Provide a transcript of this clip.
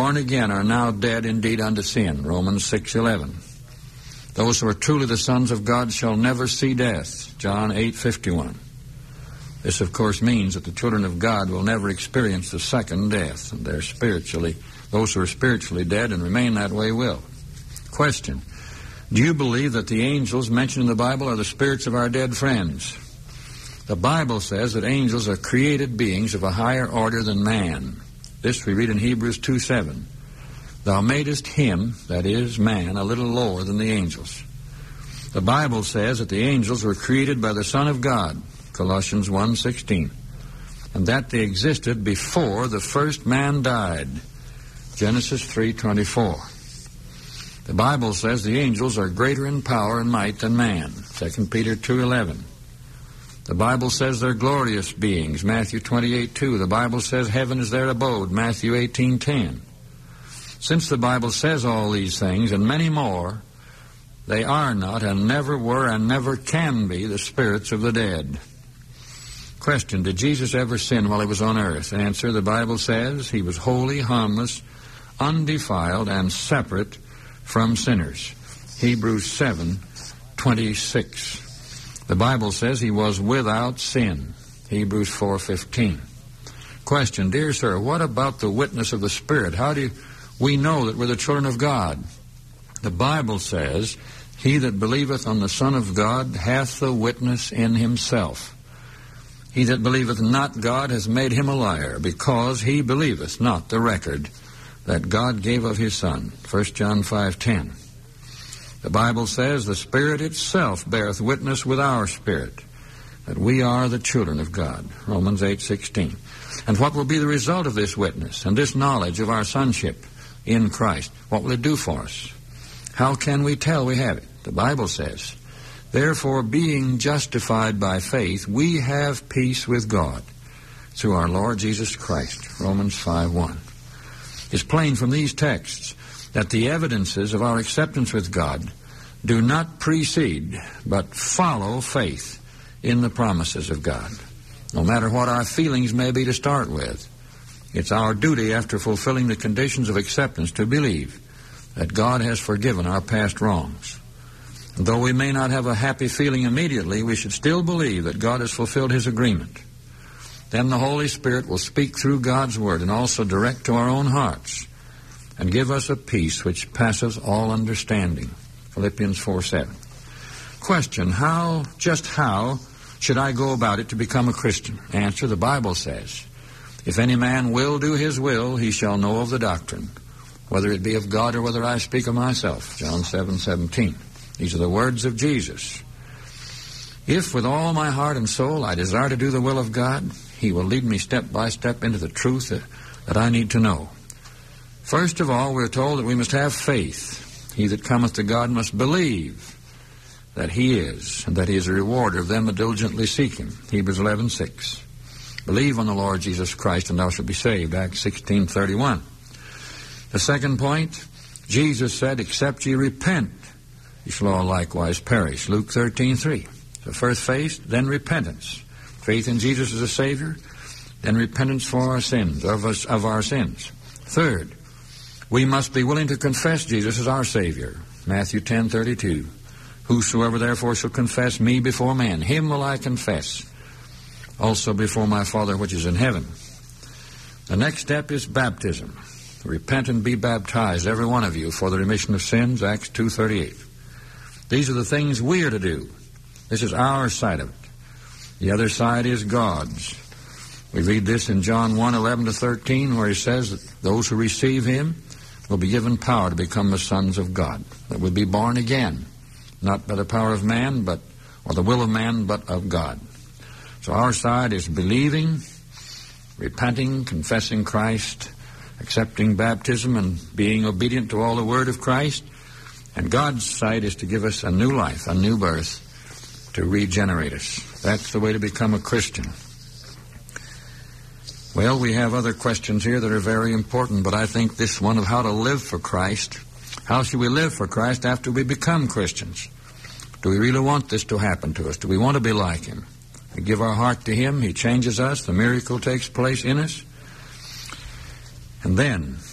born again are now dead indeed unto sin, Romans 6:11. Those who are truly the sons of God shall never see death, John 8:51. This, of course, means that the children of God will never experience the second death, and those who are spiritually dead and remain that way will. Question: do you believe that the angels mentioned in the Bible are the spirits of our dead friends? The Bible says that angels are created beings of a higher order than man. This we read in Hebrews 2:7. Thou madest him, that is, man, a little lower than the angels. The Bible says that the angels were created by the Son of God, Colossians 1:16, and that they existed before the first man died, Genesis 3:24. The Bible says the angels are greater in power and might than man, 2 Peter 2:11. The Bible says they're glorious beings, Matthew 28:2. The Bible says heaven is their abode, Matthew 18:10. Since the Bible says all these things and many more, they are not and never were and never can be the spirits of the dead. Question: did Jesus ever sin while he was on earth? Answer: the Bible says he was holy, harmless, undefiled, and separate from sinners. Hebrews 7:26. The Bible says he was without sin. Hebrews 4:15. Question: dear sir, what about the witness of the Spirit? How do we know that we're the children of God? The Bible says, he that believeth on the Son of God hath the witness in himself. He that believeth not God has made him a liar, because he believeth not the record that God gave of his Son. 1 John 5:10. The Bible says, the Spirit itself beareth witness with our spirit that we are the children of God. Romans 8:16. And what will be the result of this witness and this knowledge of our sonship in Christ? What will it do for us? How can we tell we have it? The Bible says, therefore, being justified by faith, we have peace with God through our Lord Jesus Christ. Romans 5:1. It's plain from these texts that the evidences of our acceptance with God do not precede but follow faith in the promises of God. No matter what our feelings may be to start with, it's our duty after fulfilling the conditions of acceptance to believe that God has forgiven our past wrongs. And though we may not have a happy feeling immediately, we should still believe that God has fulfilled his agreement. Then the Holy Spirit will speak through God's Word and also direct to our own hearts and give us a peace which passeth all understanding. Philippians 4:7. Question: just how should I go about it to become a Christian? Answer: the Bible says, if any man will do his will, he shall know of the doctrine, whether it be of God or whether I speak of myself. John 7:17. These are the words of Jesus. If with all my heart and soul I desire to do the will of God, he will lead me step by step into the truth that I need to know. First of all, we're told that we must have faith. He that cometh to God must believe that he is, and that he is a rewarder of them that diligently seek him. Hebrews 11:6. Believe on the Lord Jesus Christ, and thou shalt be saved. Acts 16:31. The second point, Jesus said, except ye repent, ye shall all likewise perish. Luke 13:3. So first faith, then repentance. Faith in Jesus as a Savior, then repentance for our sins, of our sins. Third, we must be willing to confess Jesus as our Savior. Matthew 10:32. Whosoever therefore shall confess me before men, him will I confess also before my Father which is in heaven. The next step is baptism. Repent and be baptized, every one of you, for the remission of sins, Acts 2:38. These are the things we are to do. This is our side of it. The other side is God's. We read this in John 1:11-13, where he says that those who receive him will be given power to become the sons of God, that will be born again, not by the power of man, or the will of man, but of God. So our side is believing, repenting, confessing Christ, accepting baptism, and being obedient to all the word of Christ. And God's side is to give us a new life, a new birth, to regenerate us. That's the way to become a Christian. Well, we have other questions here that are very important, but I think this one of how to live for Christ. How should we live for Christ after we become Christians? Do we really want this to happen to us? Do we want to be like him? We give our heart to him, he changes us, the miracle takes place in us. And then